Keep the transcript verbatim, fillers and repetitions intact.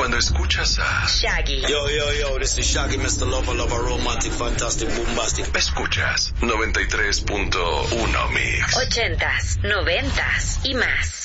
cuando escuchas a Shaggy. Yo, yo, yo, this is Shaggy, mister Lover, Lover, Romantic, Fantastic, Bombastic. Escuchas noventa y tres punto uno Mix. Ochentas, noventas y más.